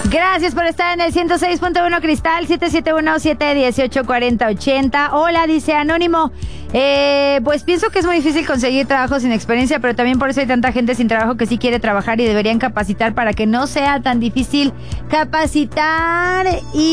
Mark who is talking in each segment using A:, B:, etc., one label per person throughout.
A: Gracias por estar en el 106.1 Cristal, 771-718-4080. Hola, dice Anónimo. Pues pienso que es muy difícil conseguir trabajo sin experiencia, pero también por eso hay tanta gente sin trabajo que sí quiere trabajar y deberían capacitar para que no sea tan difícil capacitar.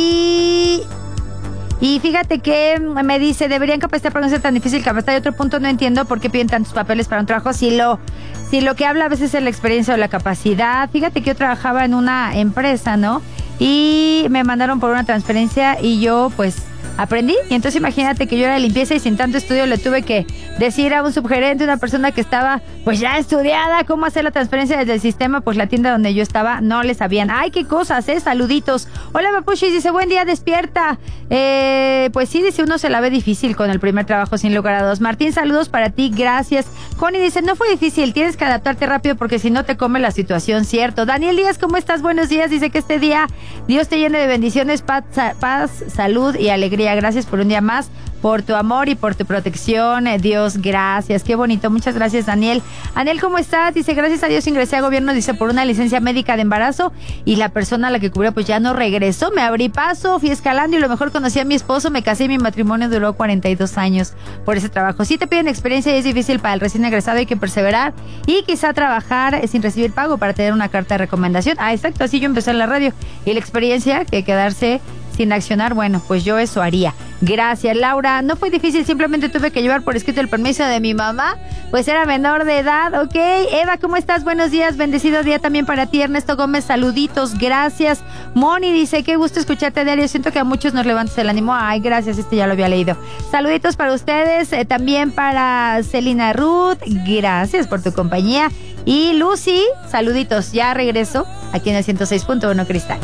A: Y fíjate que me dice, deberían capacitar para no ser tan difícil capacitar. Y otro punto, no entiendo por qué piden tantos papeles para un trabajo si lo que habla a veces es la experiencia o la capacidad. Fíjate que yo trabajaba en una empresa, ¿no? Y me mandaron por una transferencia y yo pues aprendí. Y entonces imagínate que yo era de limpieza y sin tanto estudio le tuve que decir a un subgerente, una persona que estaba pues ya estudiada, cómo hacer la transferencia desde el sistema. Pues la tienda donde yo estaba no le sabían. ¡Ay, qué cosas, saluditos! Hola, Papuchis, dice, buen día, despierta. Pues sí, dice, uno se la ve difícil con el primer trabajo sin lugar a dudas. Martín, saludos para ti, gracias. Connie dice, no fue difícil, tienes que adaptarte rápido porque si no te come la situación, cierto. Daniel Díaz, ¿cómo estás? Buenos días, dice que este día Dios te llene de bendiciones, paz, salud y alegría. Gracias por un día más, por tu amor y por tu protección. Dios, gracias. Qué bonito. Muchas gracias, Daniel. Anel, ¿cómo estás? Dice, gracias a Dios ingresé a gobierno, dice, por una licencia médica de embarazo y la persona a la que cubrió pues ya no regresó. Me abrí paso, fui escalando y lo mejor conocí a mi esposo, me casé y mi matrimonio duró 42 años por ese trabajo. Sí te piden experiencia y es difícil para el recién egresado, hay que perseverar y quizá trabajar sin recibir pago para tener una carta de recomendación. Ah, exacto, así yo empecé en la radio. Y la experiencia que quedarse sin accionar, bueno, pues yo eso haría. Gracias, Laura. No fue difícil, simplemente tuve que llevar por escrito el permiso de mi mamá, pues era menor de edad. Ok, Eva, ¿cómo estás? Buenos días, bendecido día también para ti. Ernesto Gómez, saluditos, gracias. Moni dice, qué gusto escucharte diario, siento que a muchos nos levantas el ánimo. Ay, gracias, ya lo había leído. Saluditos para ustedes, también para Celina Ruth, gracias por tu compañía. Y Lucy, saluditos, ya regreso aquí en el 106.1 Cristal.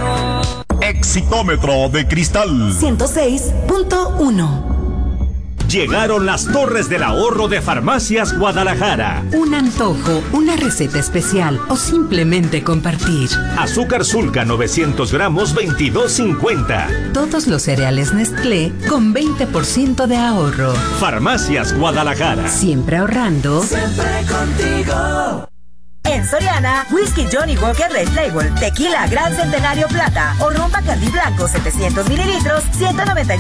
B: Exitómetro de Cristal
C: 106.1.
D: Llegaron las Torres del Ahorro de Farmacias Guadalajara.
C: Un antojo, una receta especial o simplemente compartir.
D: Azúcar Sulca 900 gramos, 22.50.
C: Todos los cereales Nestlé con 20% de ahorro.
D: Farmacias Guadalajara.
C: Siempre ahorrando.
E: Siempre contigo.
F: En Soriana, Whisky Johnny Walker Red Label, Tequila Gran Centenario Plata o Ron Bacardí Blanco 700 mililitros, 199